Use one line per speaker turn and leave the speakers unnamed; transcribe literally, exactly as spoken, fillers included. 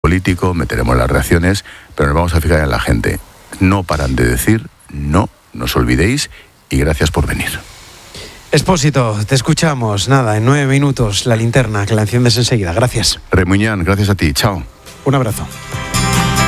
político, meteremos las reacciones, pero nos vamos a fijar en la gente. No paran de decir, no, no os olvidéis, y gracias por venir.
Expósito, te escuchamos. Nada, en nueve minutos, la linterna, que la enciendes enseguida. Gracias.
Remuñán, gracias a ti. Chao.
Un abrazo.